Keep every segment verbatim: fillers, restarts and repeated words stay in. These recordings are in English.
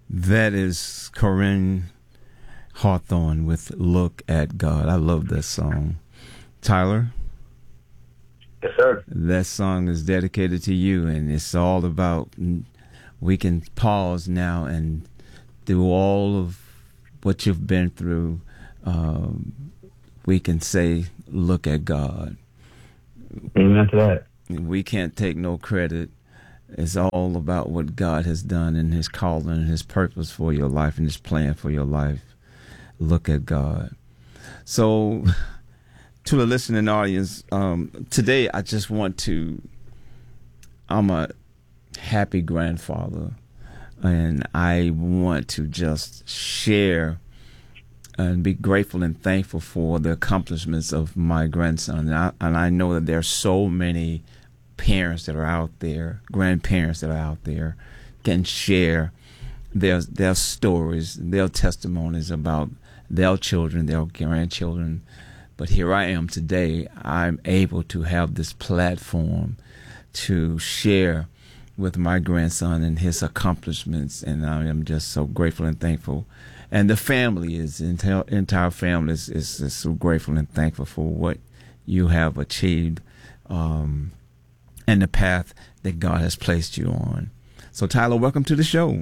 That is Corinne Hawthorne with Look at God. I love that song. Tyler? Yes, sir. That song is dedicated to you, and it's all about, we can pause now and through all of what you've been through, um, we can say, look at God. Amen to that. We can't take no credit. It's all about what God has done and his calling and his purpose for your life and his plan for your life. Look at God. So to the listening audience, um, today I just want to, I'm a happy grandfather, and I want to just share and be grateful and thankful for the accomplishments of my grandson. And I, and I know that there are so many parents that are out there, grandparents that are out there, can share their their stories, their testimonies about their children, their grandchildren. But here I am today. I'm able to have this platform to share with my grandson and his accomplishments, and I am just so grateful and thankful. And the family is, entire, entire family is, is, is so grateful and thankful for what you have achieved um, and the path that God has placed you on. So, Tyler, welcome to the show.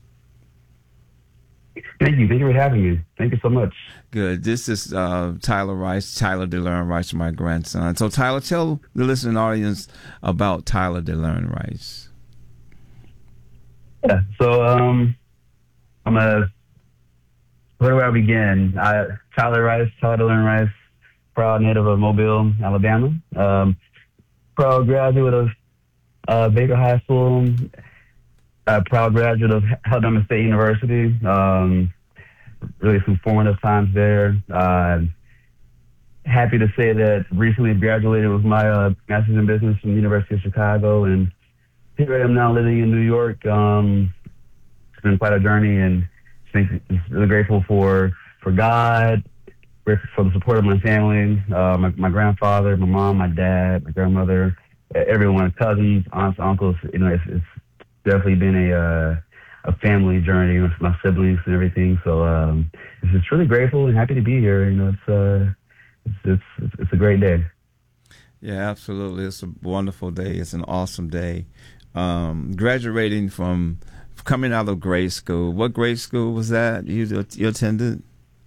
Thank you. Thank you for having me. Thank you so much. Good. This is uh, Tyler Rice, Tyler DeLearn Rice, my grandson. So, Tyler, tell the listening audience about Tyler DeLearn Rice. Yeah. So, um, I'm a, where do I begin? I, Tyler Rice, Tyler DeLearn Rice, proud native of Mobile, Alabama. Um, proud graduate of uh, Baker High School. A proud graduate of Alabama State University. Um, really some formative times there. Uh, happy to say that recently graduated with my uh, master's in business from the University of Chicago, and here I am now living in New York. Um, it's been quite a journey, and I'm really grateful for for God, grateful for the support of my family, uh, my, my grandfather, my mom, my dad, my grandmother, everyone, cousins, aunts, uncles. You know, it's, it's definitely been a uh, a family journey with my siblings and everything. So um, it's just really grateful and happy to be here. You know, it's uh, it's, it's it's a great day. Yeah, absolutely. It's a wonderful day. It's an awesome day. Um, graduating from coming out of grade school. What grade school was that you you attended?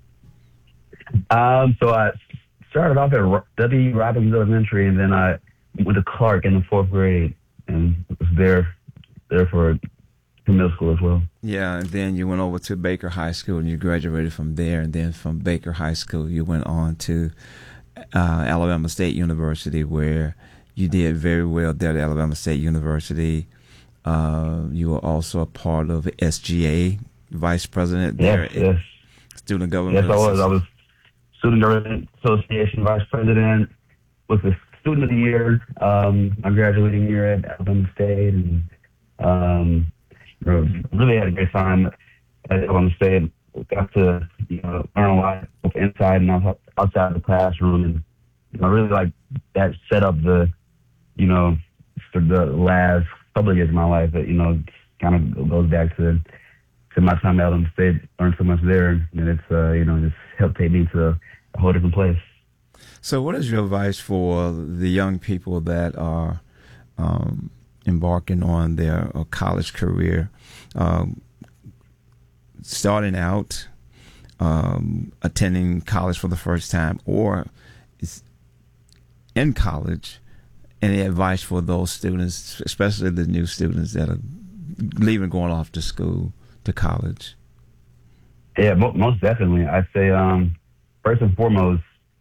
Um, so I started off at W. Robbins Elementary, and then I went to Clark in the fourth grade, and was there. there for middle school as well. Yeah, and then you went over to Baker High School and you graduated from there, and then from Baker High School you went on to uh, Alabama State University, where you did very well there at Alabama State University. Uh, you were also a part of S G A, vice president there. Yes, yes. Student Government. Yes, I was. I was Student Government Association vice president, was the student of the year, um, my graduating year at Alabama State, and Um, really had a great time at Alabama State. Got to you know learn a lot both inside and outside the classroom, and you know, really like that set up the you know for the last couple of years of my life. That you know kind of goes back to to my time at Alabama State. Learned so much there, and it's uh, you know just helped take me to a whole different place. So, what is your advice for the young people that are um, embarking on their uh, college career, um, starting out, um, attending college for the first time, or is in college? Any advice for those students, especially the new students that are leaving, going off to school, to college? Yeah, mo- most definitely. I'd say um, first and foremost,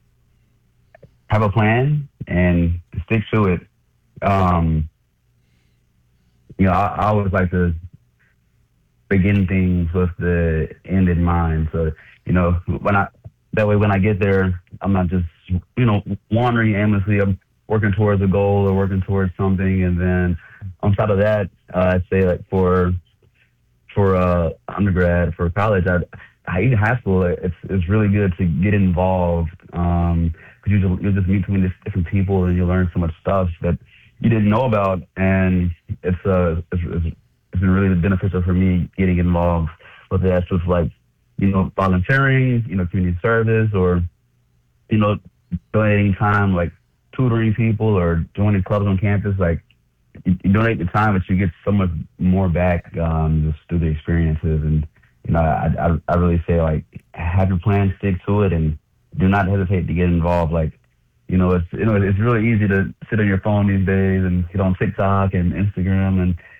have a plan and stick to it. Um, You know, I, I always like to begin things with the end in mind. So, you know, when I that way when I get there, I'm not just you know wandering aimlessly. I'm working towards a goal or working towards something, and then on top of that, uh, I'd say like for for uh, undergrad, for college, I, I even high school, it's it's really good to get involved because um, you you'll just meet so many different people and you learn so much stuff that you didn't know about, and it's uh it's, it's, it's been really beneficial for me getting involved whether that's with like, you know, volunteering, you know, community service, or, you know, donating time, like tutoring people or joining clubs on campus. Like, you, you donate the time, but you get so much more back um, just through the experiences. And, you know, I, I, I really say, like, have your plan, stick to it, and do not hesitate to get involved. Like, you know, it's, you know, it's really easy to sit on your phone these days and get on TikTok and Instagram and,